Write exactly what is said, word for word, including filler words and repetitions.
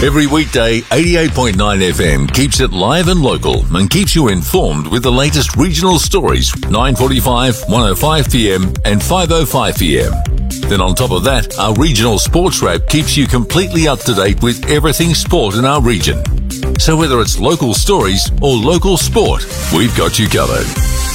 Every weekday, eighty-eight point nine F M keeps it live and local and keeps you informed with the latest regional stories, nine forty-five, one oh five p m and five oh five p m. Then on top of that, our regional sports wrap keeps you completely up to date with everything sport in our region. So whether it's local stories or local sport, we've got you covered.